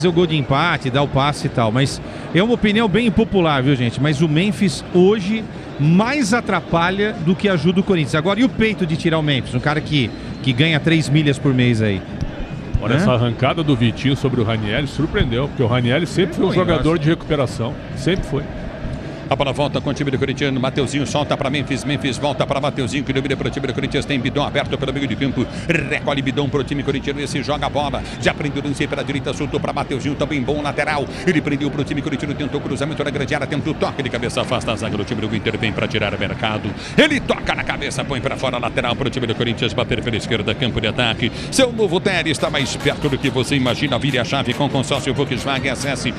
o gol de empate, dar o passe e tal, mas é uma opinião bem impopular, viu, gente? Mas o Memphis hoje mais atrapalha do que ajuda o Corinthians. Agora, e o peito de tirar o Memphis? Um cara que ganha 3 milhas por mês aí. Olha, essa arrancada do Vitinho sobre o Ranieri surpreendeu, porque o Ranieri sempre foi um jogador de recuperação, sempre foi. A bola volta com o time do Corinthians. Mateuzinho solta para Memphis. Memphis volta para Mateuzinho, que domina para o time do Corinthians. Tem Bidon aberto pelo meio de campo. Recolhe Bidon para o time corintiano. Esse joga a bola. Já prendeu o pela direita. Soltou para Mateuzinho. Também bom lateral. Ele prendeu para o time corintiano. Tentou cruzamento na grande área. Tentou toque de cabeça. Afasta a zaga do time do Inter. Vem para tirar o mercado. Ele toca na cabeça. Põe para fora. Lateral para o time do Corinthians. Bater pela esquerda. Campo de ataque. Seu novo Téri está mais perto do que você imagina. Vire a chave com consórcio Volkswagen. Acesse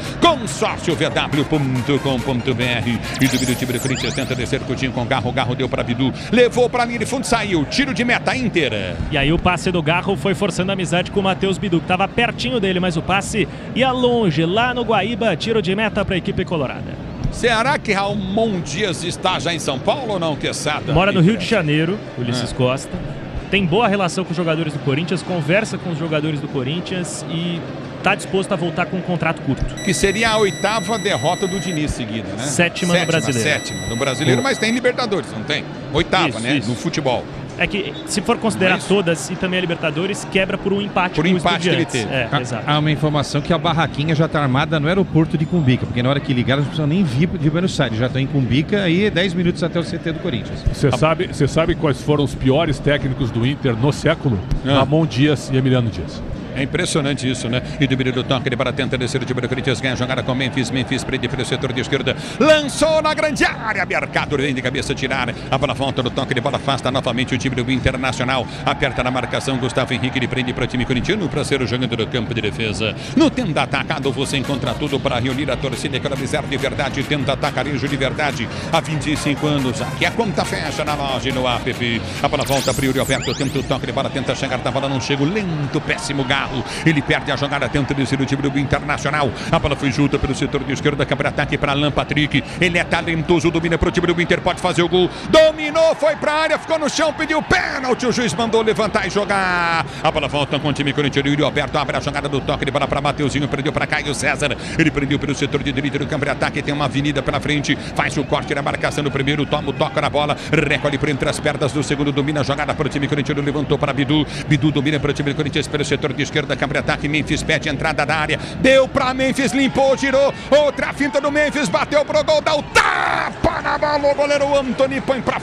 consórciovw.com.br. E do time do Corinthians tenta descer o Coutinho com Garro. Garro deu para Bidu. Levou para a linha de fundo. Saiu. Tiro de meta inteira. E aí o passe do Garro foi forçando a amizade com o Matheus Bidu, que estava pertinho dele, mas o passe ia longe. Lá no Guaíba, tiro de meta para a equipe colorada. Será que Ramon Dias está já em São Paulo ou não, Quesada? Mora no Rio de Janeiro, Ulisses Costa. Tem boa relação com os jogadores do Corinthians, conversa com os jogadores do Corinthians e está disposto a voltar com um contrato curto. Que seria a 8ª derrota do Diniz seguida, né? Sétima no Brasileiro. Sétima no Brasileiro, mas tem Libertadores, não tem? 8ª, né? Isso. No futebol. É que, se for considerar todas e também a Libertadores, quebra por um empate. Por empate que ele teve. Exato. Há uma informação que a barraquinha já está armada no aeroporto de Cumbica, porque na hora que ligaram, eles não precisam nem vir de Buenos Aires, já estão em Cumbica, aí 10 minutos até o CT do Corinthians. Você sabe quais foram os piores técnicos do Inter no século? Ramon Dias e Emiliano Dias. É impressionante isso, né? E do meio do toque, ele para tentar descer o time do Corinthians, ganha a jogada com Memphis. Memphis prende pelo setor de esquerda, lançou na grande área, Mercado vem de cabeça tirar. A bola volta no toque de bola, afasta novamente o time do Internacional. Aperta na marcação, Gustavo Henrique, ele prende para o time corintiano, para ser o jogador do campo de defesa. No tenda atacado, você encontra tudo para reunir a torcida, economizar de verdade, tenta atacarejo de verdade. Há 25 anos, aqui a conta fecha na loja e no app. A bola volta para o Yuri Alberto, tenta o toque de bola, tenta chegar na bola, não chega, lento, péssimo Garro. Ele perde a jogada, tenta descer o time do Internacional. A bola foi junta pelo setor de esquerda, câmara ataque para Alan Patrick. Ele é talentoso, domina para o time do Inter, pode fazer o gol. Dominou, foi para a área, ficou no chão, pediu pênalti. O juiz mandou levantar e jogar. A bola volta com o time corintiano. Yuri Alberto abre a jogada do toque de bola para Mateuzinho, prendeu para Caio César. Ele prendeu pelo setor de direita do câmara ataque, tem uma avenida pela frente, faz o corte na marcação do primeiro, toma o toque na bola, recolhe por entre as pernas do segundo, domina a jogada para o time corintiano, levantou para Bidu. Bidu domina para o time do Corinthians pelo setor de esquerda, câmara ataque, Memphis pede entrada da área, deu para Memphis, limpou, girou, outra finta do Memphis, bateu pro gol, dá o tapa na bola, o goleiro Antony põe para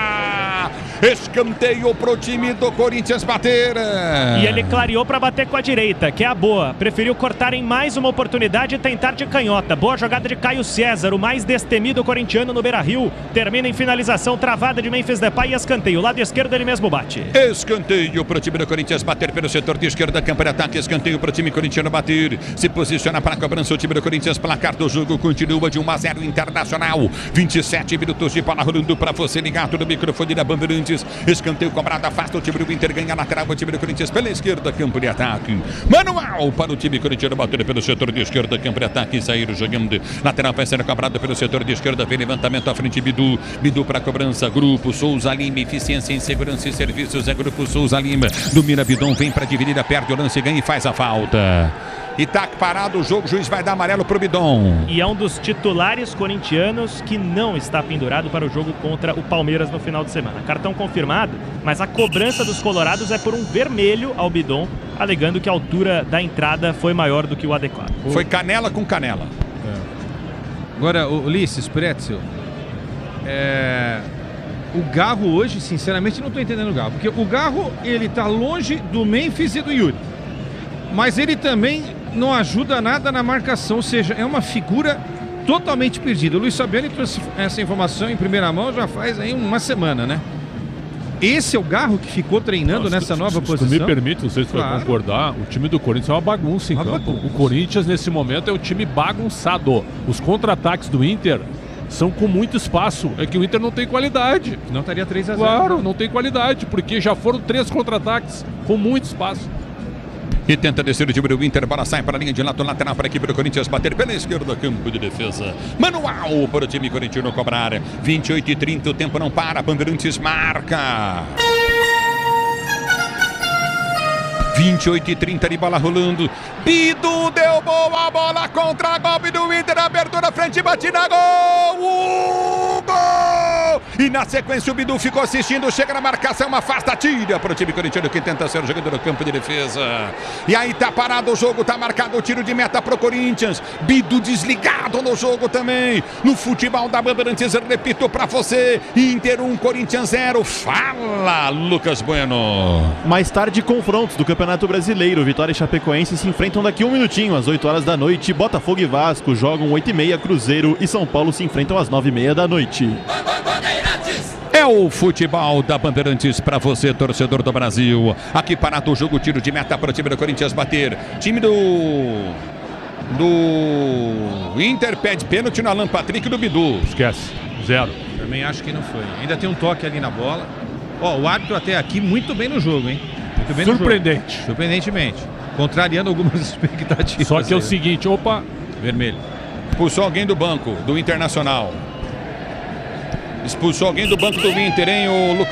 fora. Escanteio pro time do Corinthians bater. E ele clareou para bater com a direita, que é a boa. Preferiu cortar em mais uma oportunidade e tentar de canhota. Boa jogada de Caio César, o mais destemido corintiano no Beira-Rio. Termina em finalização travada de Memphis Depay e escanteio. Lado esquerdo ele mesmo bate. Escanteio pro time do Corinthians bater pelo setor de esquerda, campo de ataque, escanteio pro time corintiano bater. Se posiciona para a cobrança o time do Corinthians. Placar do jogo continua de 1-0 Internacional. 27 minutos de bola rolando para você ligado no microfone da Bandeirantes. Escanteio cobrado, afasta o time do Inter, ganha lateral o time do Corinthians pela esquerda, campo de ataque. Manual para o time corintiano bater pelo setor de esquerda, campo de ataque, sair jogando. Lateral vai ser cobrado pelo setor de esquerda, vem levantamento à frente, Bidu. Bidu para a cobrança, Grupo Souza Lima, eficiência em segurança e serviços, é Grupo Souza Lima. Domina Bidon, vem para dividida, perde o lance, ganha e faz a falta. E tá parado o jogo, o juiz vai dar amarelo pro Bidon. E é um dos titulares corintianos que não está pendurado para o jogo contra o Palmeiras no final de semana. Cartão confirmado, mas a cobrança dos colorados é por um vermelho ao Bidon, alegando que a altura da entrada foi maior do que o adequado. Foi canela com canela. Agora, Ulisses Pretzel, o Garro hoje, sinceramente, não estou entendendo o Garro. Porque o Garro, ele tá longe do Memphis e do Yuri. Mas ele também não ajuda nada na marcação, ou seja, é uma figura totalmente perdida. O Luiz Fabiani trouxe essa informação em primeira mão já faz aí uma semana, né? Esse é o Garro que ficou treinando nessa nova posição? Se me permite, não sei se vai concordar, o time do Corinthians é uma bagunça em campo. O Corinthians, nesse momento, é um time bagunçado. Os contra-ataques do Inter são com muito espaço. É que o Inter não tem qualidade. Não estaria 3-0. Claro, não tem qualidade, porque já foram 3 contra-ataques com muito espaço. E tenta descer o time do Inter, bola sai para a linha de lado lateral para a equipe do Corinthians bater pela esquerda, campo de defesa. Manual para o time corintiano cobrar. 28:30, o tempo não para, Bandeirantes marca. 28:30 de bola rolando. Bidu deu boa bola contra a golpe do Inter. Abertura frente, bate na gol. Gol! E na sequência o Bidu ficou assistindo. Chega na marcação, afasta, tira para o time corintiano que tenta ser o jogador do campo de defesa. E aí tá parado o jogo, tá marcado o tiro de meta pro Corinthians. Bidu desligado no jogo também. No futebol da Bandeirantes, repito pra você: Inter 1, Corinthians 0. Fala, Lucas Bueno. Mais tarde, confrontos do Campeonato Brasileiro. Vitória e Chapecoense se enfrentam daqui a um minutinho, às 8 horas da noite. Botafogo e Vasco jogam 8h30. Cruzeiro e São Paulo se enfrentam às 9h30 da noite. É o futebol da Bandeirantes para você, torcedor do Brasil. Aqui parado o jogo, tiro de meta para o time do Corinthians bater. Time do Inter pede pênalti no Alan Patrick do Bidu. Esquece, 0. Também acho que não foi. Ainda tem um toque ali na bola. Ó, o árbitro até aqui muito bem no jogo, hein? Muito bem Surpreendente. No jogo. Surpreendentemente. Contrariando algumas expectativas. Só que é o aí. seguinte, opa, Vermelho. Expulsou alguém do banco do Internacional. Expulsou alguém do banco do Inter, hein,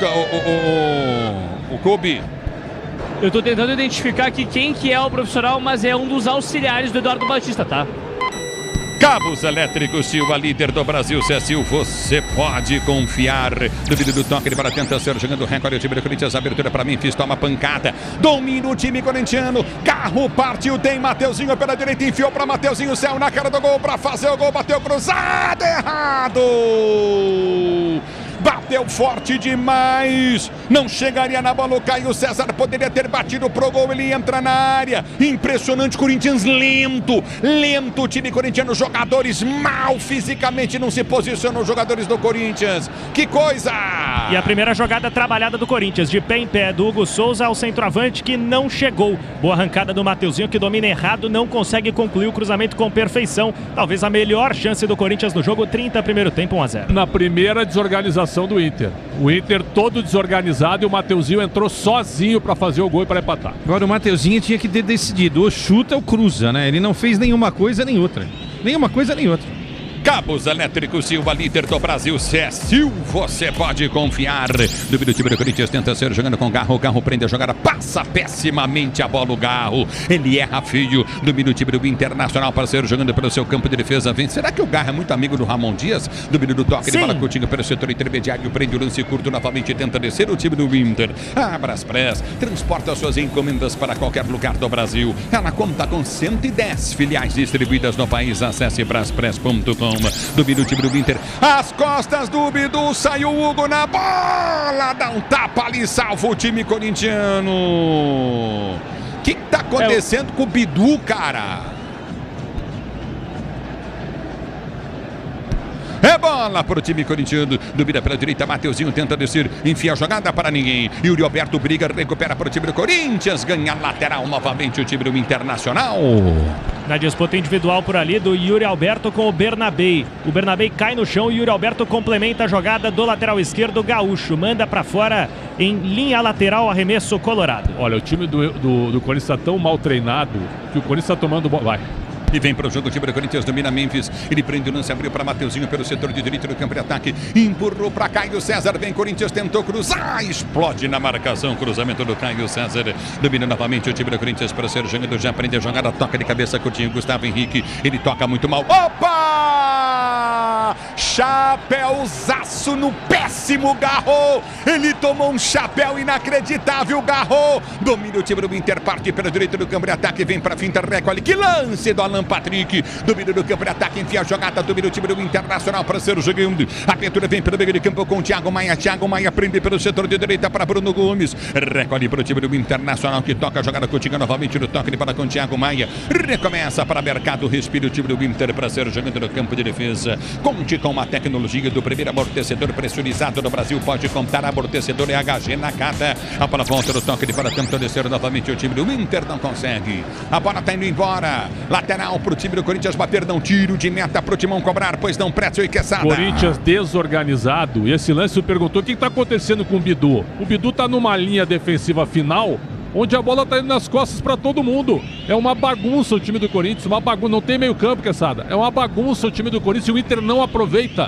o Kobe. Eu tô tentando identificar aqui quem que é o profissional, mas é um dos auxiliares do Eduardo Batista, tá? Cabos Elétricos Silva, líder do Brasil, CSU, você pode confiar. Duvido do toque, ele para tentar ser jogando recorde. O time do Corinthians, abertura para Memphis, toma pancada. Domina o time corintiano. Carro partiu, tem Mateuzinho pela direita, enfiou para Mateuzinho, céu na cara do gol para fazer o gol, bateu cruzado, errado. Bateu forte demais. Não chegaria na bola o Caio César. Poderia ter batido pro gol. Ele entra na área. Impressionante. Corinthians lento. Lento o time corintiano. Jogadores mal fisicamente. Não se posicionam os jogadores do Corinthians. Que coisa! E a primeira jogada trabalhada do Corinthians. De pé em pé do Hugo Souza ao centroavante que não chegou. Boa arrancada do Mateuzinho que domina errado. Não consegue concluir o cruzamento com perfeição. Talvez a melhor chance do Corinthians no jogo. 30 primeiro tempo, 1-0. Na primeira desorganização do Inter. O Inter todo desorganizado e o Mateuzinho entrou sozinho para fazer o gol e para empatar. Agora o Mateuzinho tinha que ter decidido, ou chuta ou cruza, né? Ele não fez nenhuma coisa nem outra. Nenhuma coisa nem outra. Cabos Elétricos Silva, líder do Brasil, CSU, você pode confiar. Duvido o time do Corinthians, tenta ser jogando com o Garro prende a jogada, passa pessimamente a bola o Garro, ele erra feio. Duvido o time do Internacional para ser jogando pelo seu campo de defesa, vem. Será que o Garro é muito amigo do Ramon Dias? Duvido do toque, ele fala Coutinho pelo setor intermediário, prende o lance curto novamente, tenta descer o time do Inter. A Braspress transporta suas encomendas para qualquer lugar do Brasil. Ela conta com 110 filiais distribuídas no país. Acesse braspress.com. Domina o time do Inter. As costas do Bidu. Saiu o Hugo na bola. Dá um tapa ali. Salva o time corintiano. O que tá acontecendo com o Bidu, cara? É bola para o time corintiano. Duvida pela direita. Mateuzinho tenta descer. Enfia a jogada para ninguém. Yuri Alberto briga. Recupera para o time do Corinthians. Ganha lateral novamente o time do Internacional. Na disputa individual por ali do Yuri Alberto com o Bernabei. O Bernabei cai no chão e o Yuri Alberto complementa a jogada do lateral esquerdo Gaúcho. Manda para fora em linha lateral, arremesso colorado. Olha, o time do Corinthians está tão mal treinado que o Corinthians está tomando bola. Vai. E vem para o jogo, o time do Corinthians domina Memphis. Ele prende o lance, abriu para Mateuzinho pelo setor de direito do campo de ataque. Empurrou para Caio César. Vem Corinthians, tentou cruzar. Explode na marcação. Cruzamento do Caio César. Domina novamente o time do Corinthians para ser jogado. Já prende a jogada. Toca de cabeça Coutinho. Gustavo Henrique. Ele toca muito mal. Opa! Chapéuzaço no péssimo Garro. Ele tomou um chapéu inacreditável. Garro domina o time do Inter. Parte pela direita do campo de ataque. Vem para finta. Recolhe. Que lance do Alan Patrick, domínio do campo de ataque, enfia a jogada, domina o time do Internacional para ser o jogando. A abertura vem pelo meio de campo com o Thiago Maia. Thiago Maia prende pelo setor de direita para Bruno Gomes. Recolhe para o time do Internacional que toca a jogada contigo novamente no toque de bola com o Thiago Maia. Recomeça para Mercado, respira o time do Inter para ser jogando no campo de defesa. Conte com uma tecnologia do primeiro amortecedor pressurizado do Brasil. Pode contar amortecedor HG Nakata. A bola volta no toque de bola, tenta descer novamente o time do Inter, não consegue. A bola está indo embora. Lateral para o time do Corinthians bater, não tiro de meta para o Timão cobrar, pois não Précio e Quesada. Corinthians desorganizado. E esse lance perguntou o que está acontecendo com o Bidu. O Bidu está numa linha defensiva final, onde a bola está indo nas costas para todo mundo. É uma bagunça o time do Corinthians, uma bagunça. Não tem meio campo, Quesada. É uma bagunça o time do Corinthians e o Inter não aproveita.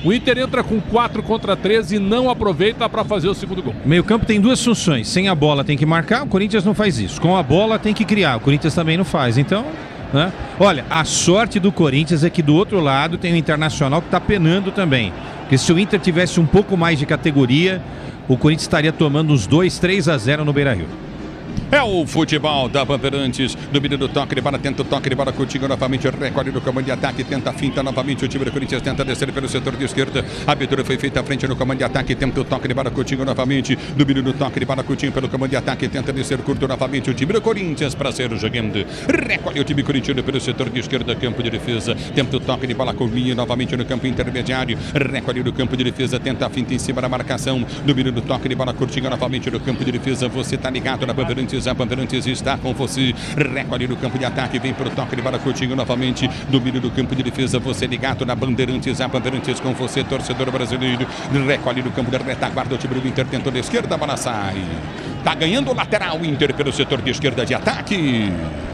O Inter entra com 4 contra 3 e não aproveita para fazer o segundo gol. Meio campo tem duas funções. Sem a bola tem que marcar, o Corinthians não faz isso. Com a bola tem que criar, o Corinthians também não faz. Então, né? Olha, a sorte do Corinthians é que do outro lado tem o Internacional que está penando também. Porque se o Inter tivesse um pouco mais de categoria, o Corinthians estaria tomando uns 2-3-0 no Beira-Rio. É o futebol da Bandeirantes, domínio do toque de bola, tenta o toque de bola, Coutinho novamente, recolhe no comando de ataque, tenta a finta novamente, o time do Corinthians tenta descer pelo setor de esquerda, a abertura foi feita à frente no comando de ataque, tenta o toque de bola, Coutinho novamente, domínio do toque de bola, Coutinho pelo comando de ataque, tenta descer curto novamente, o time do Corinthians para ser jogando, recolhe o time corintiano pelo setor de esquerda, campo de defesa, tenta o toque de bola, Coutinho novamente no campo intermediário, recolhe no campo de defesa, tenta a finta em cima da marcação, domínio do toque de bola, Coutinho novamente no campo de defesa, você tá ligado na Bandeirantes. A Bandeirantes está com você. Recolhe no campo de ataque, vem para o toque de bola, Coutinho novamente. Domínio do campo de defesa, você ligado na Bandeirantes. A Bandeirantes com você, torcedor brasileiro. Recolhe no campo de retaguarda, o time do Inter tentou de esquerda, a bola sai. Tá ganhando o lateral Inter pelo setor de esquerda de ataque.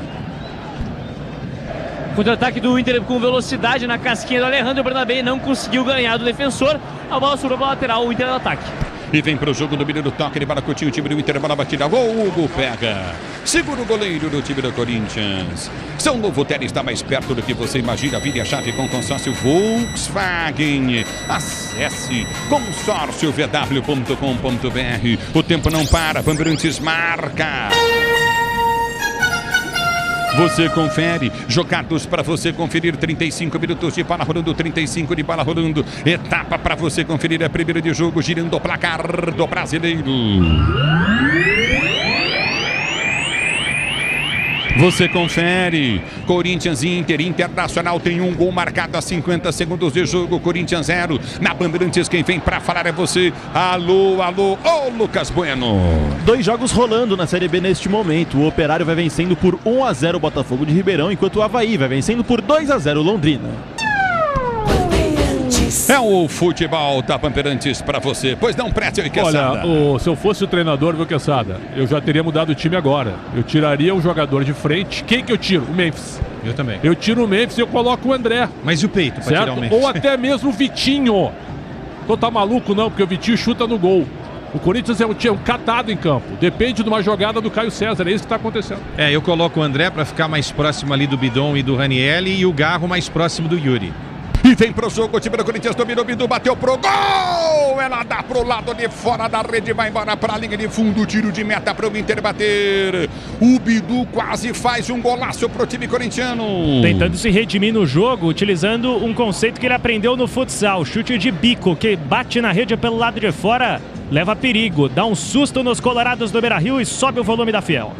Contra-ataque do Inter com velocidade na casquinha do Alejandro Bernabé, não conseguiu ganhar do defensor. A bola sobrou para o lateral, o Inter no ataque. E vem para o jogo, domínio do toque de bola, Coutinho, o time do Inter, bola batida, gol, Hugo pega. Segura o goleiro do time do Corinthians. São Novo Tele está mais perto do que você imagina. Vire a chave com consórcio Volkswagen. Acesse consórciovw.com.br. O tempo não para, Bandeirantes marca. Você confere, jogados para você conferir, 35 minutos de bola rolando, 35 de bola rolando, etapa para você conferir, é primeiro de jogo, girando o placar do brasileiro. Você confere, Corinthians e Inter, Internacional tem um gol marcado a 50 segundos de jogo, Corinthians 0, na Bandeirantes quem vem para falar é você, alô, alô, ô Lucas Bueno. 2 jogos rolando na Série B neste momento, o Operário vai vencendo por 1-0 o Botafogo de Ribeirão, enquanto o Avaí vai vencendo por 2-0 o Londrina. É o futebol da Bandeirantes para você. Pois não, Prétio e Quesada. Olha, se eu fosse o treinador, viu, Quesada, eu já teria mudado o time agora. Eu tiraria um jogador de frente. Quem que eu tiro? O Memphis. Eu também. Eu tiro o Memphis e eu coloco o André. Mas e o peito para tirar o Memphis? Ou até mesmo o Vitinho. Tô tá maluco não, porque o Vitinho chuta no gol. O Corinthians é um catado em campo. Depende de uma jogada do Caio César. É isso que está acontecendo. Eu coloco o André para ficar mais próximo ali do Bidon e do Ranieri e o Garro mais próximo do Yuri. E vem pro jogo, o time do Corinthians dominou, Bidu bateu pro gol! Ela dá pro lado de fora da rede, vai embora pra linha de fundo, tiro de meta pro Inter bater. O Bidu quase faz um golaço pro time corintiano. Tentando se redimir no jogo, utilizando um conceito que ele aprendeu no futsal, chute de bico, que bate na rede pelo lado de fora, leva perigo, dá um susto nos colorados do Beira-Rio e sobe o volume da Fiel.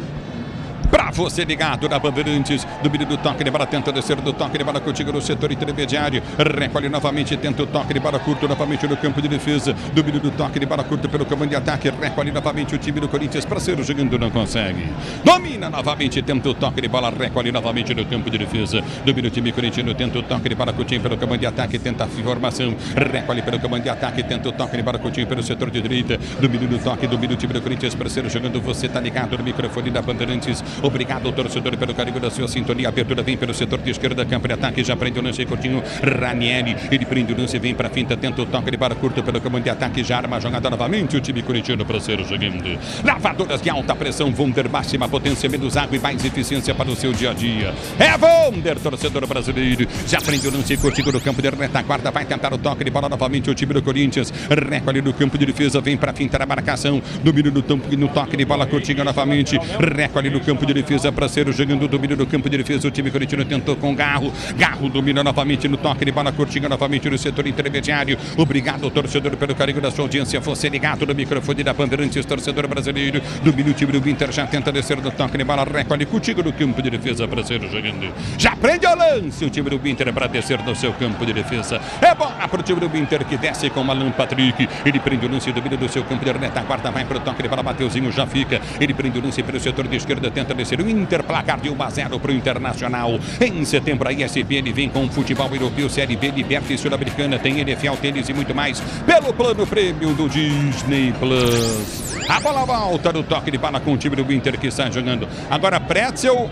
Pra você ligado na Bandeirantes, domínio do toque de bola, tenta descer do toque de bola contigo no setor intermediário, recolhe novamente, tenta o toque de bola curto novamente no campo de defesa, domínio do toque de bola curto pelo comando de ataque, recolhe novamente o time do Corinthians, parceiro jogando não consegue, domina novamente, tenta o toque de bola, recolhe novamente no campo de defesa, domina o time corintiano, tenta o toque de bola curtinho pelo comando de ataque, tenta a formação, recolhe pelo comando de ataque, tenta o toque de bola curtinho pelo setor de direita, domínio do toque, domina o time do Corinthians, parceiro jogando, você tá ligado no microfone da Bandeirantes. Obrigado, torcedor, pelo carinho da sua sintonia. Abertura vem pelo setor de esquerda, campo de ataque, já prende o lance, Coutinho, Ranieri, ele prende o lance, vem pra finta, tenta o toque de bola curto pelo comando de ataque, já arma a jogada novamente, o time corintiano para ser jogando. Lavadoras de alta pressão, Wonder, máxima potência, menos água e mais eficiência para o seu dia a dia. É Wonder, torcedor brasileiro, já prende o lance, Coutinho no campo de retaguarda, vai tentar o toque de bola novamente, o time do Corinthians, recolhe no campo de defesa, vem pra finta da marcação, domínio no toque de bola, Coutinho novamente, recolhe no campo de defesa, para ser jogando o domínio do campo de defesa, o time corintiano tentou com Garro, Garro domina novamente no toque de bola, Coutinho novamente no setor intermediário. Obrigado, torcedor, pelo carinho da sua audiência, você ligado no microfone da Bandeirantes, torcedor brasileiro, domínio o time do Inter, já tenta descer do toque de bola, recolhe Coutinho no campo de defesa para ser jogando, já prende o lance, o time do Inter para descer no seu campo de defesa, é bola para o time do Inter que desce com Alan Patrick, ele prende o lance, domínio do seu campo de retaguarda, vai para o toque de bola, Mateuzinho já fica, ele prende o lance pelo setor de esquerda, tenta descer o Inter, placar de 1-0 para o Internacional. Em setembro, a ESPN vem com futebol europeu, Série B, Liberta e Sul-Americana, tem NFL, tênis e muito mais, pelo plano prêmio do Disney Plus. A bola volta no toque de bola com o time do Inter que está jogando. Agora, Pretzel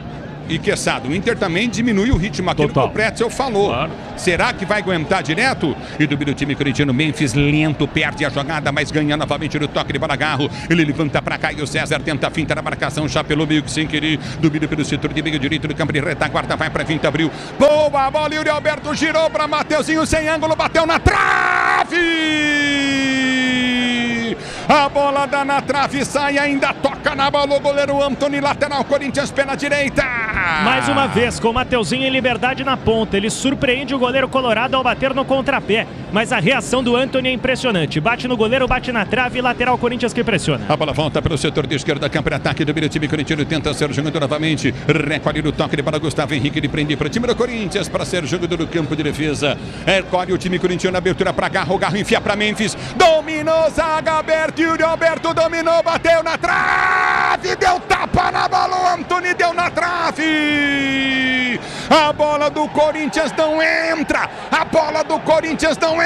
e Quesada, o Inter também diminui o ritmo, aquilo que o Pretzel falou. Claro. Será que vai aguentar direto? E domina o time corintiano, Memphis lento, perde a jogada, mas ganha novamente no toque de bola, Garro. Ele levanta pra cá e o César tenta a finta na marcação, chapelou meio que sem querer, domina pelo setor de meio direito do campo de retaguarda, vai pra finta, abriu. Boa bola, Yuri Alberto girou pra Mateuzinho, sem ângulo, bateu na trave! A bola dá na trave, sai, ainda toca na bola o goleiro Antony, lateral, Corinthians pela direita. Mais uma vez, com o Mateuzinho em liberdade na ponta. Ele surpreende o goleiro colorado ao bater no contrapé. Mas a reação do Antony é impressionante. Bate no goleiro, bate na trave, lateral Corinthians que pressiona. A bola volta pelo setor de esquerda, campo de ataque do time corintiano, tenta ser jogando novamente. Recolhe no toque de bola, Gustavo Henrique, ele prende para o time do Corinthians para ser jogador do campo de defesa. Recolhe o time corintiano, abertura para Garro, Garro enfia para Memphis. Dominou, zaga aberta, Yuri Alberto dominou, bateu na trave, deu tapa na bola, o Antony deu na trave. A bola do Corinthians não entra, a bola do Corinthians não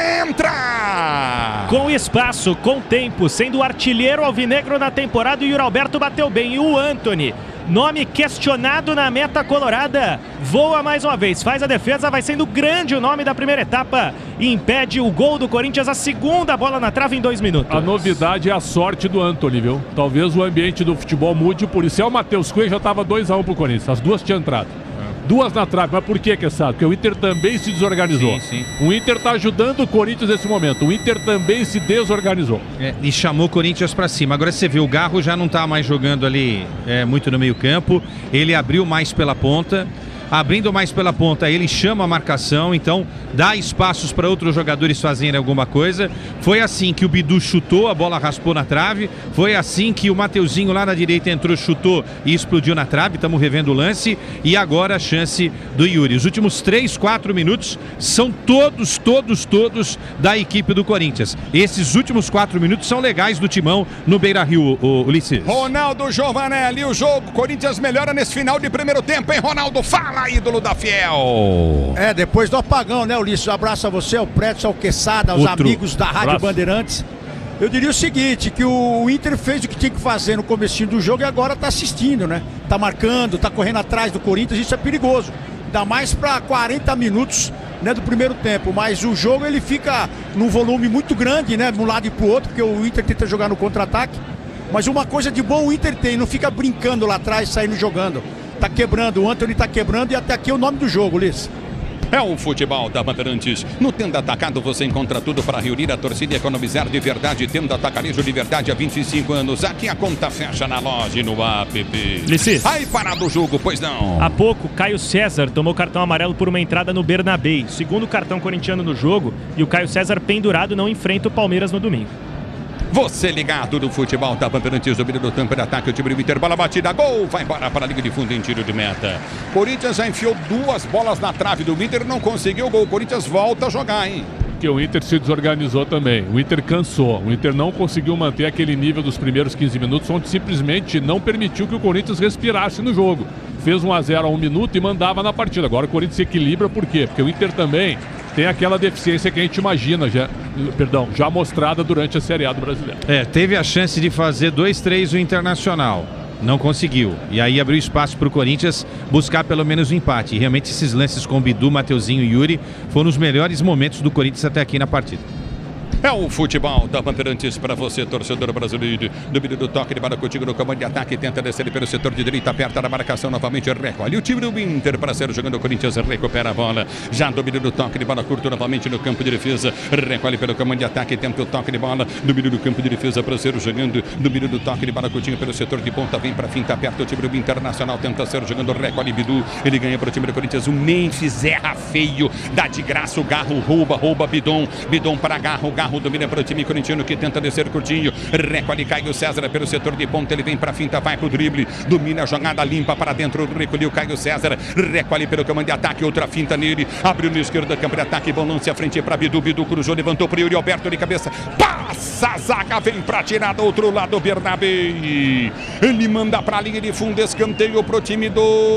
entra. Com espaço, com tempo, sendo o artilheiro alvinegro na temporada, o Yuri Alberto bateu bem. E o Antony, nome questionado na meta colorada, voa mais uma vez, faz a defesa, vai sendo grande o nome da primeira etapa e impede o gol do Corinthians, a segunda bola na trave em 2 minutos. A novidade é a sorte do Antony, viu? Talvez o ambiente do futebol mude, o policial Matheus Cunha já estava 2-1 pro Corinthians, as duas tinham entrado. Duas na trave, mas por que, Quesada? Porque o Inter também se desorganizou. Sim. O Inter está ajudando o Corinthians nesse momento. O Inter também se desorganizou. E chamou o Corinthians para cima. Agora você vê, o Garro já não está mais jogando ali muito no meio campo. Ele abriu mais pela ponta. Abrindo mais pela ponta, ele chama a marcação, então dá espaços para outros jogadores fazerem alguma coisa. Foi assim que o Bidu chutou, a bola raspou na trave. Foi assim que o Mateuzinho lá na direita entrou, chutou e explodiu na trave. Estamos revendo o lance. E agora a chance do Yuri. Os últimos 3, 4 minutos são todos da equipe do Corinthians. Esses últimos 4 minutos são legais do Timão no Beira-Rio, Ulisses. Ronaldo Giovanelli, o jogo, Corinthians melhora nesse final de primeiro tempo, hein, Ronaldo? Fala, ídolo da Fiel. Depois do apagão, né, Ulisses? Um abraço a você, ao Pretzel, ao Quesada, aos amigos da Rádio Bandeirantes. Eu diria o seguinte, que o Inter fez o que tinha que fazer no comecinho do jogo e agora tá assistindo, né? Tá marcando, tá correndo atrás do Corinthians, isso é perigoso. Ainda mais para 40 minutos, né, do primeiro tempo. Mas o jogo ele fica num volume muito grande, né, de um lado e pro outro, porque o Inter tenta jogar no contra-ataque. Mas uma coisa de bom o Inter tem, não fica brincando lá atrás, saindo jogando. Tá quebrando, o Antony tá quebrando e até aqui é o nome do jogo, Ulisses. É o futebol da Bandeirantes. No Tenda Atacado você encontra tudo para reunir a torcida e economizar de verdade. Tenda Atacarejo de verdade há 25 anos. Aqui a conta fecha na loja e no app. Ulisses. Aí parado o jogo, pois não. Há pouco, Caio César tomou cartão amarelo por uma entrada no Bernabéu. Segundo cartão corintiano no jogo, e o Caio César pendurado não enfrenta o Palmeiras no domingo. Você ligado no futebol da Bandeirantes, domínio do campo de ataque, o time do Inter, bola batida, gol, vai embora para a linha de fundo em tiro de meta. Corinthians já enfiou 2 bolas na trave do Inter, não conseguiu o gol, Corinthians volta a jogar, hein? Porque o Inter se desorganizou também, o Inter cansou, o Inter não conseguiu manter aquele nível dos primeiros 15 minutos, onde simplesmente não permitiu que o Corinthians respirasse no jogo. Fez 1-0 a 1 minuto e mandava na partida. Agora o Corinthians se equilibra, por quê? Porque o Inter também tem aquela deficiência que a gente imagina, já mostrada durante a Série A do Brasileiro. Teve a chance de fazer 2-3 o Internacional, não conseguiu. E aí abriu espaço para o Corinthians buscar pelo menos o empate. E realmente esses lances com Bidu, Mateuzinho e Yuri foram os melhores momentos do Corinthians até aqui na partida. É o futebol da Bandeirantes para você, torcedor brasileiro. Domínio do toque de bola contigo no comando de ataque. Tenta descer pelo setor de direita, aperta na marcação novamente. Recolhe o time do Inter para ser jogando. O Corinthians recupera a bola. Já domínio do toque de bola curto novamente no campo de defesa. Recolhe pelo comando de ataque. Tenta o toque de bola. Domínio do campo de defesa para ser jogando. Domínio do toque de bola curtinho pelo setor de ponta. Vem para finta, aperta o time do Internacional. Tenta ser jogando. Recolhe Bidu. Ele ganha para o time do Corinthians. O Memphis erra feio. Dá de graça o Garro. Rouba Bidon. Bidon para Garro. Garro domina para o time corintiano que tenta descer curtinho. Recolhe Caio César pelo setor de ponta. Ele vem para a finta, vai para o drible. Domina a jogada, limpa para dentro. Recolheu Caio César. Recolhe pelo comando de ataque. Outra finta nele. Abriu no esquerdo do campo de ataque. Bom lance à frente para Bidu. Bidu cruzou, levantou para o Yuri Alberto de cabeça. Passa a zaga, vem para tirar do outro lado o Bernabéu. Ele manda para a linha de fundo. Escanteio para o time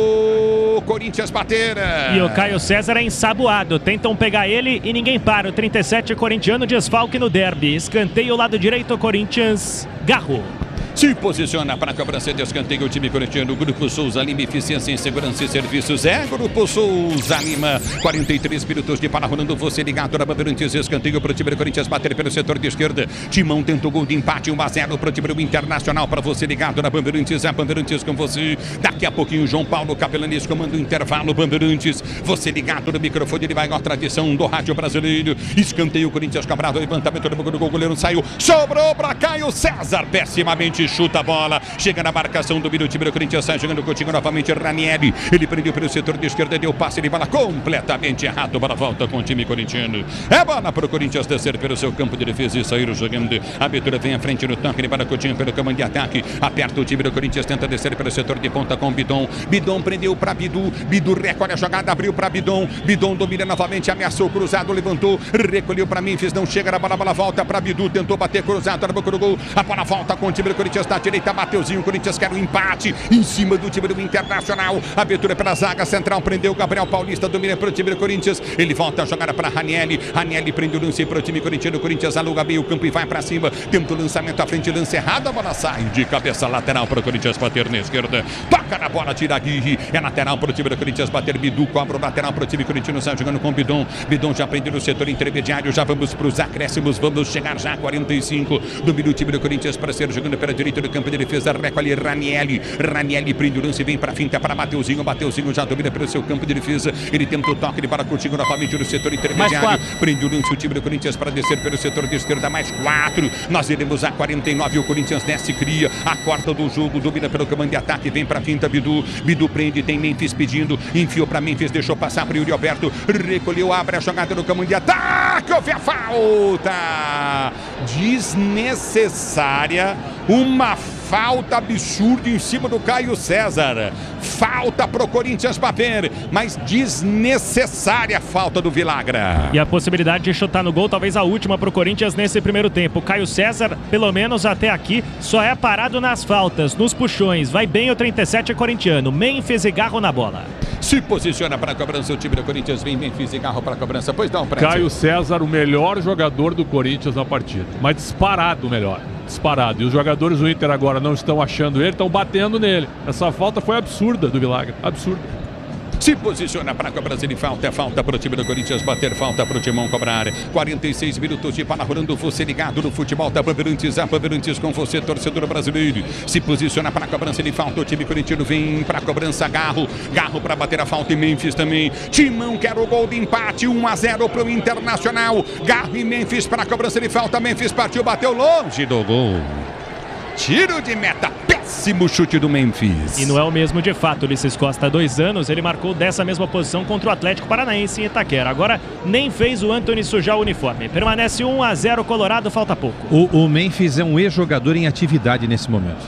do Corinthians bater. E o Caio César é ensaboado. Tentam pegar ele e ninguém para. O 37 corintiano desfalque no derby. Escanteio lado direito, Corinthians. Garro. Se posiciona para a cobrança de escanteio o time corintiano. Grupo Souza Lima, eficiência em segurança e serviços. Grupo Souza Lima. 43 minutos de para rolando. Você ligado na Bandeirantes. Escanteio para o time do Corinthians bater pelo setor de esquerda. Timão tenta o gol de empate. 1-0 para o time do Internacional. Para você ligado na Bandeirantes. A Bandeirantes com você. Daqui a pouquinho, João Paulo Capelanes comanda o intervalo. Bandeirantes. Você ligado no microfone. Ele vai com a tradição do rádio brasileiro. Escanteio, Corinthians cobrado. Levantamento do gol. O goleiro saiu. Sobrou para Caio César. Pessimamente chuta a bola, chega na marcação do time do Corinthians, sai jogando contigo novamente Ranieri, ele prendeu pelo setor de esquerda, deu passe de bola completamente errado para a volta com o time corintiano. É bola para o Corinthians descer pelo seu campo de defesa e sair jogando. A abertura vem à frente no tanque, ele para Coutinho pelo comando de ataque, aperta o time do Corinthians, tenta descer pelo setor de ponta com Bidon, Bidon prendeu para Bidu, Bidu recolhe a jogada, abriu para Bidon, Bidon domina novamente, ameaçou cruzado, levantou, recolheu para Memphis, não chega na bola, a bola volta para Bidu, tentou bater cruzado, na boca do gol, a bola volta com o time do Corinthians na direita, Mateuzinho, o Corinthians quer um empate em cima do time do Internacional. Abertura pela zaga central, prendeu o Gabriel Paulista, domina para o time do Corinthians. Ele volta a jogar para Ranieri. Ranieri prende o lance para o time corintiano. O Corinthians aluga bem o campo e vai para cima. Tenta o lançamento à frente, lance errado. A bola sai de cabeça lateral para o Corinthians bater na esquerda. Toca na bola, tira Aguirre. É lateral para o time do Corinthians bater. Bidu cobra o lateral para o time corintiano. Sai jogando com Bidon. Bidon já prendeu no setor intermediário. Já vamos para os acréscimos. Vamos chegar já a 45 do time do Corinthians para ser jogando pela direita do campo de defesa. Recolhe Ranieri. Ranieri prende o lance, vem para a finta para Mateuzinho. Mateuzinho já domina pelo seu campo de defesa. Ele tenta o toque, ele para contigo novamente no setor intermediário. Prende o lance o time do Corinthians para descer pelo setor de esquerda. Mais 4. Nós iremos a 49. O Corinthians desce, cria a quarta do jogo. Domina pelo comando de ataque. Vem para a finta Bidu. Bidu prende, tem Memphis pedindo. Enfiou para Memphis, deixou passar para Yuri Alberto. Recolheu, abre a jogada no comando de ataque. Houve a falta desnecessária. Uma falta absurda em cima do Caio César. Falta pro Corinthians bater, mas desnecessária a falta do Vilagra. E a possibilidade de chutar no gol, talvez a última pro Corinthians nesse primeiro tempo. Caio César, pelo menos até aqui, só é parado nas faltas, nos puxões. Vai bem o 37 corintiano. Memphis e Garro na bola. Se posiciona para a cobrança o time do Corinthians. Vem Memphis e Garro para a cobrança. Pois não, Prédio. Caio César, o melhor jogador do Corinthians na partida. Mas disparado o melhor. Disparado. E os jogadores do Inter agora não estão achando ele, estão batendo nele. Essa falta foi absurda do Vilagra. Absurda. Se posiciona para a cobrança de falta. É falta para o time do Corinthians bater, falta para o Timão cobrar. 46 minutos de bola rolando. Você ligado no futebol da Bandeirantes. A Bandeirantes com você, torcedor brasileiro. Se posiciona para a cobrança de falta. O time corintiano vem para a cobrança. Garro. Garro para bater a falta. E Memphis também. Timão quer o gol de empate. 1-0 para o Internacional. Garro e Memphis para a cobrança de falta. Memphis partiu, bateu longe do gol. Tiro de meta, péssimo chute do Memphis. E não é o mesmo de fato. Ulisses Costa, há 2 anos, ele marcou dessa mesma posição contra o Atlético Paranaense em Itaquera. Agora nem fez o Antony sujar o uniforme. Permanece 1-0 Colorado, falta pouco. O Memphis é um ex-jogador em atividade nesse momento.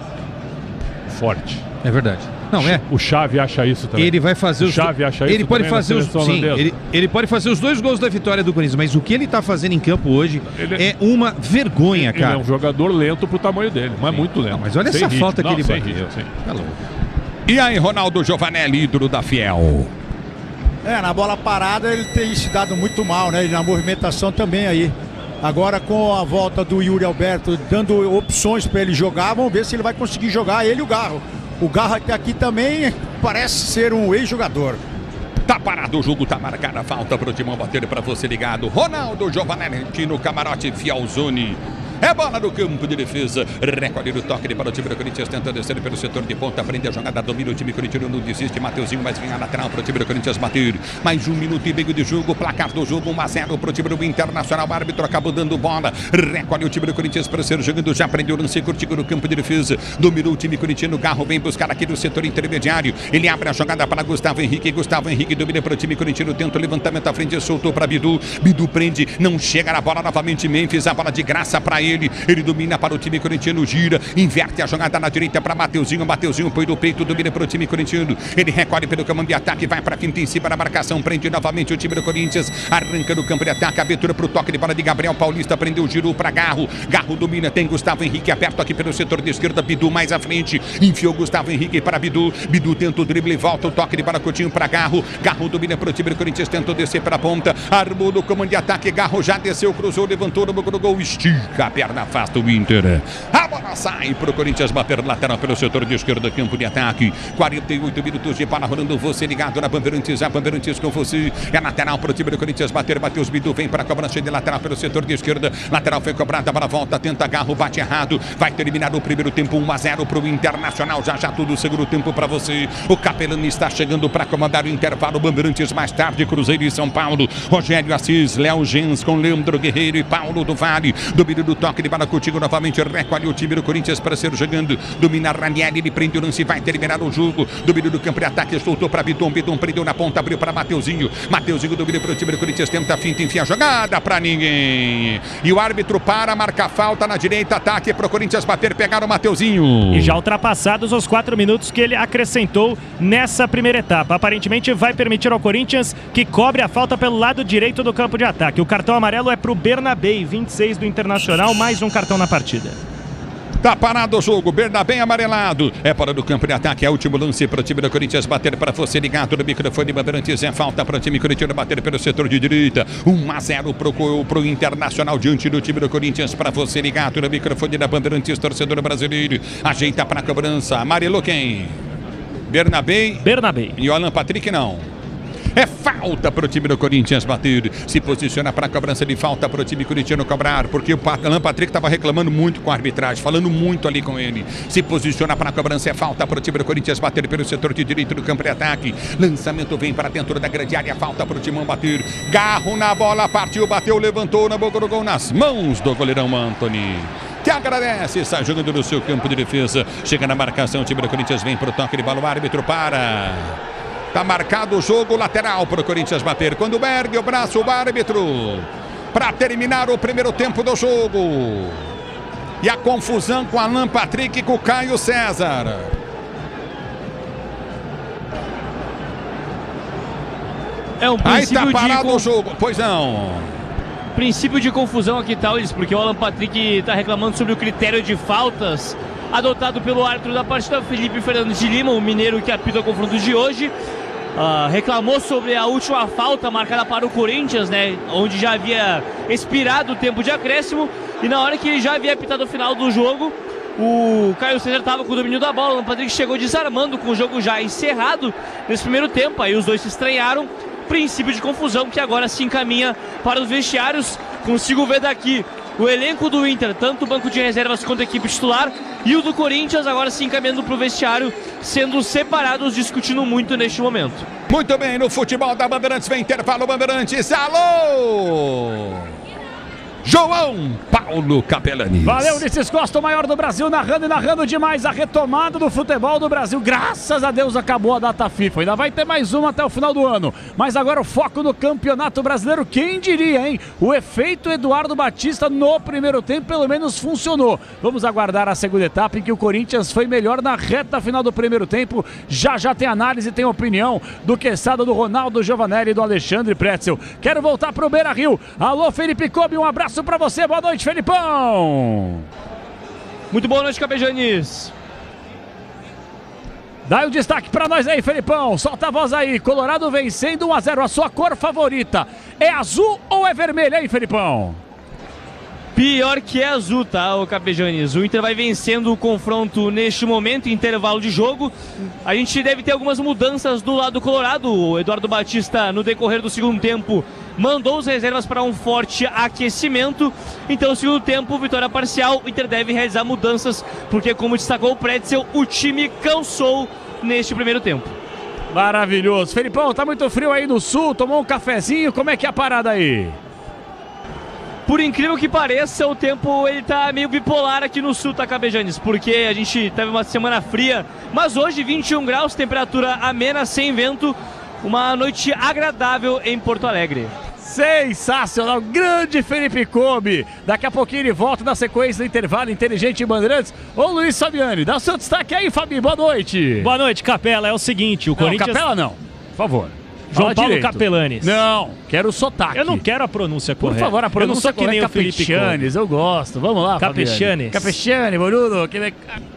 Forte. É verdade. Não, é. O Xavi acha isso também. Ele vai fazer o Xavi acha isso. Ele pode fazer os sim, ele pode fazer os 2 gols da vitória do Corinthians, mas o que ele está fazendo em campo hoje é uma vergonha, cara. Ele é um jogador lento pro tamanho dele, mas muito lento. Não, mas olha essa falta que ele bateu. Tá louco. E aí, Ronaldo Giovanelli, ídolo da Fiel. Na bola parada ele tem se dado muito mal, né? E na movimentação também aí. Agora com a volta do Yuri Alberto dando opções para ele jogar, vamos ver se ele vai conseguir jogar, ele e o Garro. O Garro até aqui também parece ser um ex-jogador. Tá parado o jogo, tá marcada a falta pro Timão bater para você ligado. Ronaldo Giovanelli aqui no camarote Fialzone. É bola no campo de defesa. Recolhe o toque para o time do Corinthians. Tenta descer pelo setor de ponta. Prende a jogada, domina o time corintiano. Não desiste. Mateuzinho vai vir a lateral para o time do Corinthians bater. Mais 1 minuto e meio de jogo. Placar do jogo 1-0 para o time do Internacional. O árbitro acabou dando bola. Recolhe o time do Corinthians para ser jogando. Já prendeu o lance curtido no campo de defesa. Dominou o time corintiano. Garro vem buscar aqui no setor intermediário. Ele abre a jogada para Gustavo Henrique. Gustavo Henrique domina para o time corintiano. Tenta o levantamento à frente. Soltou para Bidu. Bidu prende. Não chega na bola novamente. Memphis. A bola de graça para ele. Ele domina para o time corintiano, gira, inverte a jogada na direita para Mateuzinho. Mateuzinho põe no peito, domina para o time corintiano. Ele recolhe pelo comando de ataque, vai para a finta em cima da marcação, prende novamente o time do Corinthians, arranca no campo de ataque, abertura para o toque de bola de Gabriel Paulista, prendeu o giro para Garro. Garro domina, tem Gustavo Henrique aberto aqui pelo setor de esquerda, Bidu mais à frente, enfiou Gustavo Henrique para Bidu. Bidu tenta o drible, volta o toque de bola Coutinho para Garro. Garro domina para o time do Corinthians, tentou descer para a ponta, armou no comando de ataque, Garro já desceu, cruzou, levantou no gol, estica perna afasta o Inter. A bola sai pro Corinthians bater lateral pelo setor de esquerda, campo de ataque. 48 minutos de bola rolando, você ligado na Bandeirantes, a Bandeirantes com você. É lateral pro time do Corinthians bater, Matheus Bidu vem para a cobrança de lateral pelo setor de esquerda. Lateral foi cobrada, para a volta, tenta agarro, bate errado. Vai terminar o primeiro tempo 1-0 pro Internacional. Já tudo segundo tempo para você. O Capelani está chegando para comandar o intervalo. Bandeirantes mais tarde, Cruzeiro e São Paulo. Rogério Assis, Léo Gens com Leandro Guerreiro e Paulo do Vale. Domínio do toque de bola contigo novamente. Recolhe o time do Corinthians para ser jogando. Domina Ranieri, ele prende o lance, vai terminar o jogo. Domínio do campo de ataque, soltou para Bidon. Bidon prendeu na ponta, abriu para Mateuzinho. Mateuzinho domina para o time do Corinthians. Tenta a finta, enfia a jogada para ninguém. E o árbitro para, marca falta na direita. Ataque para o Corinthians bater, pegar o Mateuzinho. E já ultrapassados os 4 minutos que ele acrescentou nessa primeira etapa. Aparentemente vai permitir ao Corinthians que cobre a falta pelo lado direito do campo de ataque. O cartão amarelo é para o Bernabé, 26 do Internacional, mais um cartão na partida. Tá parado o jogo, Bernabé amarelado. É fora do campo de ataque, é o último lance para o time do Corinthians bater para você ligado no microfone Bandeirantes. É falta para o time corintiano bater pelo setor de direita. 1-0 pro Internacional diante do time do Corinthians para você ligado no microfone da Bandeirantes, torcedor brasileiro. Ajeita para a cobrança. Amarelou quem? Bernabé. E o Alan Patrick não. É falta para o time do Corinthians bater. Se posiciona para a cobrança de falta para o time corintiano cobrar. Porque o Alan Patrick estava reclamando muito com a arbitragem, falando muito ali com ele. Se posiciona para a cobrança, é falta para o time do Corinthians bater pelo setor de direito do campo de ataque. Lançamento vem para dentro da grande área. Falta para o timão bater. Garro na bola, partiu, bateu, levantou na boca do gol, nas mãos do goleirão Antony. Que agradece, está jogando no seu campo de defesa. Chega na marcação, o time do Corinthians vem para o toque de bola. O árbitro para. Tá marcado o jogo, lateral para o Corinthians bater. Quando ergue o braço o árbitro para terminar o primeiro tempo do jogo. E a confusão com Alan Patrick e com o Caio César. É um princípio aí tá parado o jogo, pois não. Princípio de confusão aqui, Taules, porque o Alan Patrick está reclamando sobre o critério de faltas adotado pelo árbitro da partida, Felipe Fernandes de Lima, o mineiro que apita o confronto de hoje. Reclamou sobre a última falta marcada para o Corinthians, né, onde já havia expirado o tempo de acréscimo, e na hora que ele já havia apitado o final do jogo, o Caio César estava com o domínio da bola. O Patrick chegou desarmando com o jogo já encerrado nesse primeiro tempo. Aí os dois se estranharam. Princípio de confusão que agora se encaminha para os vestiários. Consigo ver daqui o elenco do Inter, tanto o banco de reservas quanto a equipe titular, e o do Corinthians agora se encaminhando para o vestiário, sendo separados, discutindo muito neste momento. Muito bem, no futebol da Bandeirantes, vem intervalo Bandeirantes, alô! João Paulo Capelani. Valeu, Ulisses Costa, o maior do Brasil, narrando demais a retomada do futebol do Brasil. Graças a Deus acabou a data FIFA. Ainda vai ter mais uma até o final do ano. Mas agora o foco no Campeonato Brasileiro. Quem diria, hein? O efeito Eduardo Batista no primeiro tempo pelo menos funcionou. Vamos aguardar a segunda etapa em que o Corinthians foi melhor na reta final do primeiro tempo. Já tem análise, tem opinião do Quesada, do Ronaldo Giovanelli e do Alexandre Pretzel. Quero voltar pro Beira-Rio. Alô, Felipe Kobe, um abraço pra você, boa noite, Felipão. Muito boa noite, Capejanes. Dá o destaque pra nós aí, Felipão, solta a voz aí. Colorado vencendo 1-0, a sua cor favorita é azul ou é vermelha aí, Felipão? Pior que é azul, tá, o Capejanes. O Inter vai vencendo o confronto neste momento, intervalo de jogo. A gente deve ter algumas mudanças do lado colorado. O Eduardo Batista, no decorrer do segundo tempo, mandou os reservas para um forte aquecimento. Então, no segundo tempo, vitória parcial. O Inter deve realizar mudanças, porque, como destacou o Pretzel, o time cansou neste primeiro tempo. Maravilhoso. Felipão, tá muito frio aí no sul, tomou um cafezinho, como é que é a parada aí? Por incrível que pareça, o tempo ele tá meio bipolar aqui no sul, tá, Capejanes? Porque a gente teve uma semana fria, mas hoje 21 graus, temperatura amena, sem vento, uma noite agradável em Porto Alegre. Sensacional, grande Felipe Kobe. Daqui a pouquinho ele volta na sequência do intervalo inteligente em Bandeirantes. Ô Luiz Fabiani, dá o seu destaque aí, Fabi, boa noite. Boa noite, Capela, é o seguinte, o Corinthians... Capela não, por favor. João Paulo Capelanes. Não, quero o sotaque. Eu não quero a pronúncia correta. Por favor, a pronúncia correta. Eu não sou que nem o Felipe Capechanes, eu gosto. Vamos lá, Capechanes. Capechane, boludo.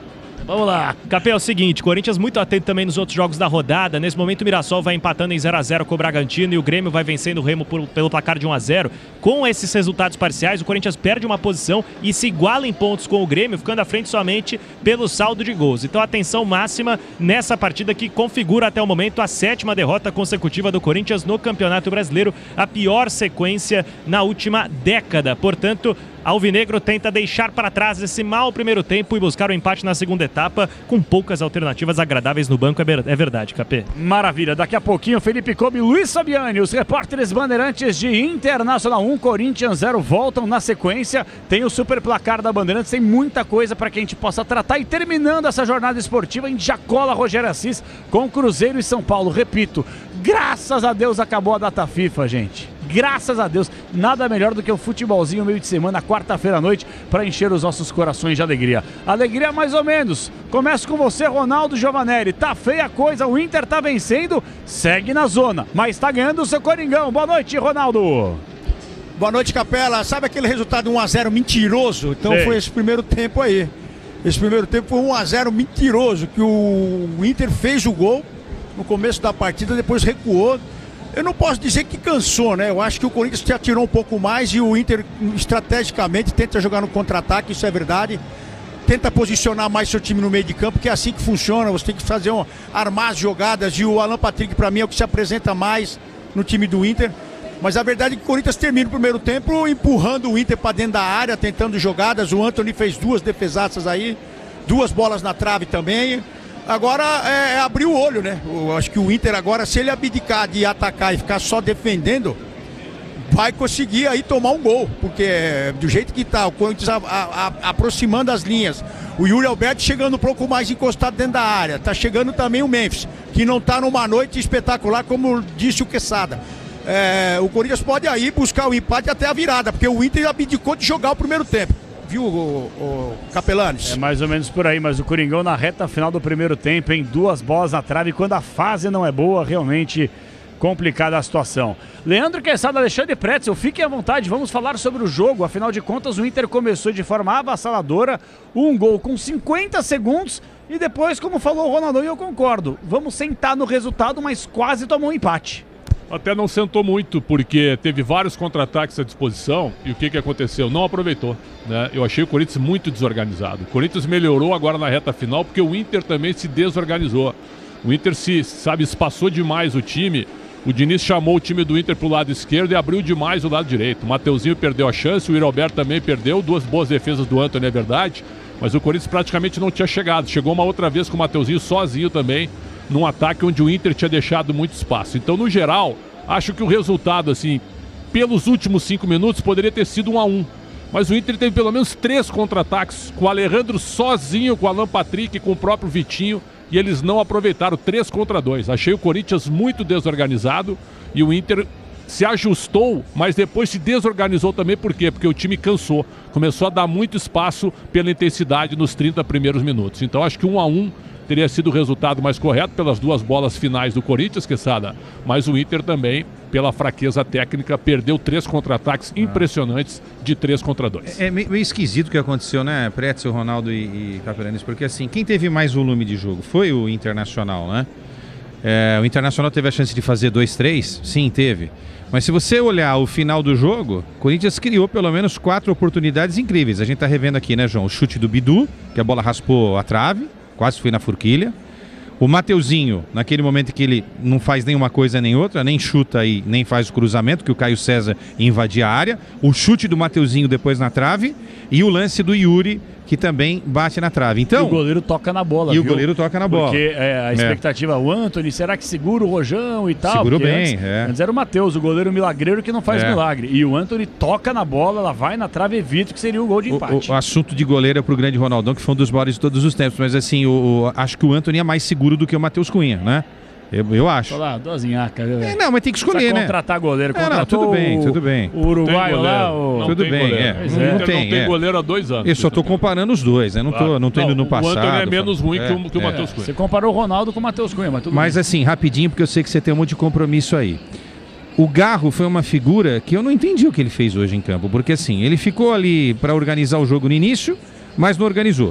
Vamos lá. Capê, é o seguinte, Corinthians muito atento também nos outros jogos da rodada. Nesse momento o Mirassol vai empatando em 0-0 com o Bragantino e o Grêmio vai vencendo o Remo pelo placar de 1-0. Com esses resultados parciais, o Corinthians perde uma posição e se iguala em pontos com o Grêmio, ficando à frente somente pelo saldo de gols. Então atenção máxima nessa partida que configura até o momento a 7ª derrota consecutiva do Corinthians no Campeonato Brasileiro, a pior sequência na última década. Portanto, Alvinegro tenta deixar para trás esse mau primeiro tempo e buscar o empate na segunda etapa, com poucas alternativas agradáveis no banco, é verdade, Capê. Maravilha, daqui a pouquinho Felipe Kobe e Luiz Fabiani, os repórteres Bandeirantes de Internacional 1, Corinthians 0, voltam na sequência. Tem o super placar da Bandeirantes, tem muita coisa para que a gente possa tratar. E terminando essa jornada esportiva, a gente já cola Rogério Assis com Cruzeiro e São Paulo. Repito, graças a Deus acabou a data FIFA, gente. Graças a Deus, nada melhor do que o futebolzinho meio de semana, quarta-feira à noite, para encher os nossos corações de alegria. Alegria mais ou menos. Começo com você, Ronaldo Giovanelli. Tá feia a coisa, o Inter tá vencendo, segue na zona, mas tá ganhando o seu Coringão. Boa noite, Ronaldo. Boa noite, Capela. Sabe aquele resultado 1-0 mentiroso? Então foi esse primeiro tempo aí. Esse primeiro tempo foi 1-0 mentiroso, que o Inter fez o gol no começo da partida, depois recuou. Eu não posso dizer que cansou, né? Eu acho que o Corinthians se atirou um pouco mais e o Inter estrategicamente tenta jogar no contra-ataque, isso é verdade. Tenta posicionar mais seu time no meio de campo, que é assim que funciona. Você tem que fazer armar as jogadas e o Alan Patrick, para mim, é o que se apresenta mais no time do Inter. Mas a verdade é que o Corinthians termina o primeiro tempo empurrando o Inter para dentro da área, tentando jogadas. O Antony fez 2 defesaças aí, 2 bolas na trave também. Agora é abrir o olho, né? Eu acho que o Inter agora, se ele abdicar de atacar e ficar só defendendo, vai conseguir aí tomar um gol, porque do jeito que tá, o Corinthians aproximando as linhas, o Yuri Alberto chegando um pouco mais encostado dentro da área, tá chegando também o Memphis, que não tá numa noite espetacular, como disse o Quesada. O Corinthians pode aí buscar o empate até a virada, porque o Inter abdicou de jogar o primeiro tempo. Viu, o Capelanes? É mais ou menos por aí, mas o Coringão na reta final do primeiro tempo, em 2 bolas na trave, quando a fase não é boa, realmente complicada a situação. Leandro Quesada, Alexandre Pretzel, fiquem à vontade, vamos falar sobre o jogo. Afinal de contas, o Inter começou de forma avassaladora, um gol com 50 segundos e depois, como falou o Ronaldo, e eu concordo, vamos sentar no resultado, mas quase tomou um empate. Até não sentou muito, porque teve vários contra-ataques à disposição e o que aconteceu? Não aproveitou, né? Eu achei o Corinthians muito desorganizado. O Corinthians melhorou agora na reta final porque o Inter também se desorganizou. O Inter espaçou demais o time. O Diniz chamou o time do Inter para o lado esquerdo e abriu demais o lado direito. O Mateuzinho perdeu a chance, o Yuri Alberto também perdeu. 2 boas defesas do Antony, é verdade. Mas o Corinthians praticamente não tinha chegado. Chegou uma outra vez com o Mateuzinho sozinho também, num ataque onde o Inter tinha deixado muito espaço. Então, no geral, acho que o resultado, assim, pelos últimos 5 minutos, poderia ter sido 1-1. Mas o Inter teve pelo menos 3 contra-ataques, com o Alejandro sozinho, com o Alan Patrick, com o próprio Vitinho, e eles não aproveitaram 3-2. Achei o Corinthians muito desorganizado e o Inter se ajustou, mas depois se desorganizou também. Por quê? Porque o time cansou, começou a dar muito espaço pela intensidade nos 30 primeiros minutos. Então acho que 1-1 teria sido o resultado mais correto pelas 2 bolas finais do Corinthians, Quesada, mas o Inter também, pela fraqueza técnica, perdeu 3 contra-ataques impressionantes de 3-2. É meio esquisito o que aconteceu, né, Pretzel, Ronaldo e Capelanes, porque assim, quem teve mais volume de jogo foi o Internacional, né? O Internacional teve a chance de fazer 2-3? Sim, teve. Mas se você olhar o final do jogo, o Corinthians criou pelo menos 4 oportunidades incríveis. A gente tá revendo aqui, né, João? O chute do Bidu, que a bola raspou a trave, quase foi na forquilha. O Mateuzinho, naquele momento que ele não faz nenhuma coisa nem outra, nem chuta e nem faz o cruzamento, que o Caio César invadia a área. O chute do Mateuzinho depois na trave. E o lance do Yuri, que também bate na trave. Então, e o goleiro toca na bola, o goleiro toca na bola. Porque a expectativa, o Antony, será que segura o Rojão e tal? Segurou bem, antes era o Matheus, o goleiro milagreiro que não faz milagre. E o Antony toca na bola, ela vai na trave, evita, que seria o gol de empate. O assunto de goleiro é pro grande Ronaldão, que foi um dos maiores de todos os tempos. Mas assim, acho que o Antony é mais seguro do que o Matheus Cunha, né? Eu acho. Lá, dozinhaca. Não, mas tem que escolher, né? Contratar goleiro. Tudo bem. O uruguaio lá. Tudo bem, Não tem goleiro há 2 anos. Eu só tô comparando os dois, né? Não tô indo no passado. O Antony é menos ruim que o Matheus Cunha. Você comparou o Ronaldo com o Matheus Cunha, mas tudo bem. Assim, rapidinho, porque eu sei que você tem um monte de compromisso aí. O Garro foi uma figura que eu não entendi o que ele fez hoje em campo, porque assim, ele ficou ali para organizar o jogo no início, mas não organizou.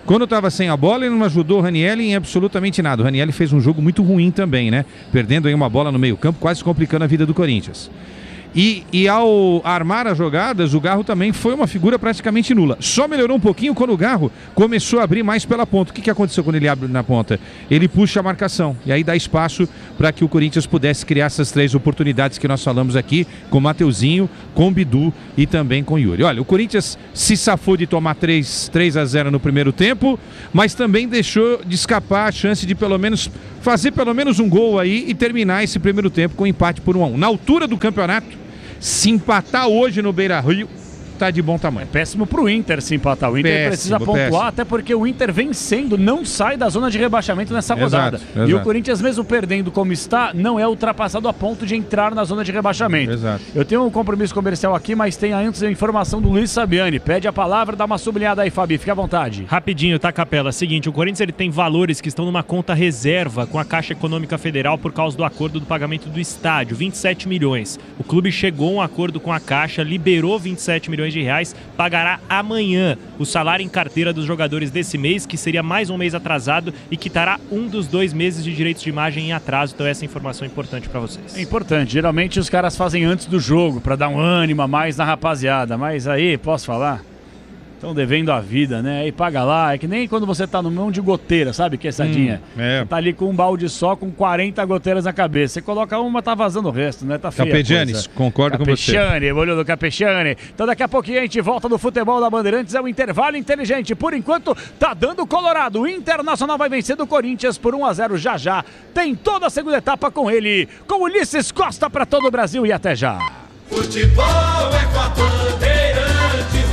Quando estava sem a bola, ele não ajudou o Ranieri em absolutamente nada. O Ranieri fez um jogo muito ruim também, né? Perdendo aí uma bola no meio-campo, quase complicando a vida do Corinthians. E ao armar as jogadas, o Garro também foi uma figura praticamente nula. Só melhorou um pouquinho quando o Garro começou a abrir mais pela ponta. O que aconteceu quando ele abre na ponta? Ele puxa a marcação e aí dá espaço para que o Corinthians pudesse criar essas 3 oportunidades que nós falamos aqui, com o Mateuzinho, com o Bidu e também com o Yuri. Olha, o Corinthians se safou de tomar 3-0 no primeiro tempo, mas também deixou de escapar a chance de fazer pelo menos um gol aí e terminar esse primeiro tempo com empate por 1-1. Na altura do campeonato, se empatar hoje no Beira-Rio, tá de bom tamanho. É péssimo pro Inter se empatar. O Inter precisa pontuar, até porque o Inter vencendo não sai da zona de rebaixamento nessa rodada. Exato. E o Corinthians, mesmo perdendo como está, não é ultrapassado a ponto de entrar na zona de rebaixamento. Exato. Eu tenho um compromisso comercial aqui, mas tem antes a informação do Luiz Sabiani. Pede a palavra, dá uma sublinhada aí, Fabi, fica à vontade. Rapidinho, tá, Capela? Seguinte, o Corinthians ele tem valores que estão numa conta reserva com a Caixa Econômica Federal por causa do acordo do pagamento do estádio, 27 milhões. O clube chegou a um acordo com a Caixa, liberou 27 milhões de reais, pagará amanhã o salário em carteira dos jogadores desse mês, que seria mais um mês atrasado e quitará um dos 2 meses de direitos de imagem em atraso. Então essa informação é importante para vocês. É importante, geralmente os caras fazem antes do jogo para dar um ânimo a mais na rapaziada, mas aí, posso falar? Estão devendo a vida, né? Aí paga lá, é que nem quando você tá no mão de goteira, sabe, quesadinha? Você tá ali com um balde só, com 40 goteiras na cabeça. Você coloca uma, tá vazando o resto, né? Tá feio. Capejanes, concordo com você. Capechane, olho do Capechane. Então daqui a pouquinho a gente volta no futebol da Bandeirantes, é o intervalo inteligente. Por enquanto, tá dando Colorado. O Internacional vai vencer do Corinthians por 1-0 já. Tem toda a segunda etapa com ele, com Ulisses Costa para todo o Brasil e até já. Futebol é com a Bandeirantes.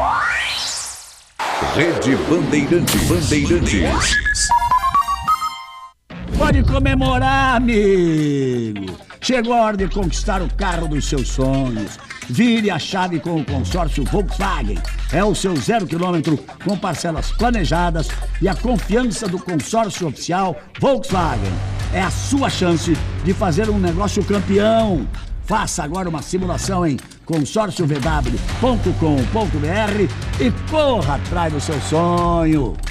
Rede Bandeirantes. Pode comemorar, amigo. Chegou a hora de conquistar o carro dos seus sonhos. Vire a chave com o consórcio Volkswagen. É o seu 0 km com parcelas planejadas e a confiança do consórcio oficial Volkswagen. É a sua chance de fazer um negócio campeão. Faça agora uma simulação em consórciovw.com.br e corra atrás do seu sonho.